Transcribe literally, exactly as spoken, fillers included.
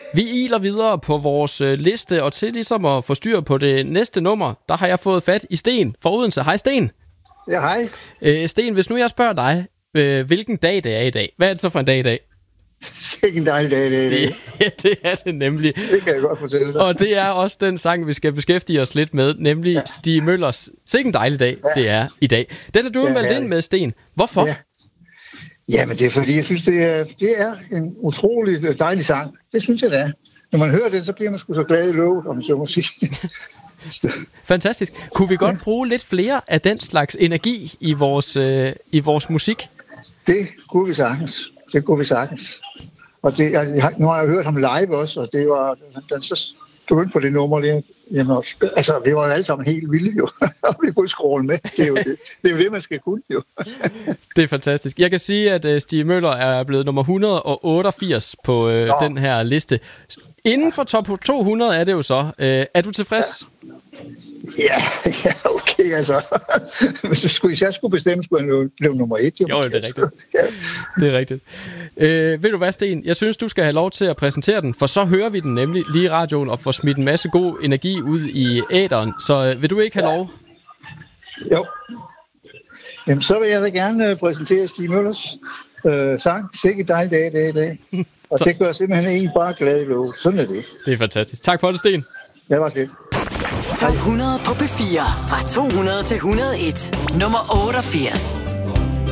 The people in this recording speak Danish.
Vi iler videre på vores øh, liste, og til ligesom at få styr på det næste nummer, der har jeg fået fat i Sten fra Odense. Hej Sten. Ja, hej. Øh, Sten, hvis nu jeg spørger dig, øh, hvilken dag det er i dag, hvad er det så for en dag i dag? Sikke en dejlig dag, det er det. Ja, det er det nemlig. Det kan jeg godt fortælle dig. Og det er også den sang, vi skal beskæftige os lidt med, nemlig ja. Stig Møllers Sikke en dejlig dag, ja. Det er i dag. Den er du ja, meldt ind med, Sten. Hvorfor? Ja. Jamen, det er fordi, jeg synes, det er, det er en utrolig dejlig sang. Det synes jeg, det er. Når man hører det, så bliver man sgu så glad i låget, om så må sige. Fantastisk. Kunne vi godt ja. bruge lidt flere af den slags energi i vores, øh, i vores musik? Det kunne vi sagtens. Det kunne vi sagtens. Og det, jeg, nu har jeg hørt ham live også, og det var, den så stod på det nummer der. Jamen, altså, vi var jo alle sammen helt vilde, jo. Og vi kunne skråle med. Det er jo det, det, er jo det man skal kunne, jo. Det er fantastisk. Jeg kan sige, at uh, Stig Møller er blevet nummer et hundrede og otteogfirs på uh, den her liste. Inden for top to hundrede er det jo så. Uh, er du tilfreds? Ja, ja, okay, altså. Hvis jeg skulle, hvis jeg skulle bestemme, skulle han blive nummer et. Jo, jo det er rigtigt. Det er rigtigt. Øh, ved du hvad, Sten? Jeg synes, du skal have lov til at præsentere den, for så hører vi den nemlig lige i radioen og får smidt en masse god energi ud i æteren. Så øh, vil du ikke have ja. lov? Jo. Jamen, så vil jeg da gerne præsentere Stig Møllers øh, sang. Sikke dejlig dag, det er i dag. Og det gør simpelthen en bare glad i lov. Sådan er det. Det er fantastisk. Tak for det, Sten. Det var slet. top hundrede på P fire. Fra to hundrede til et hundrede og en. Nummer otteogfirs.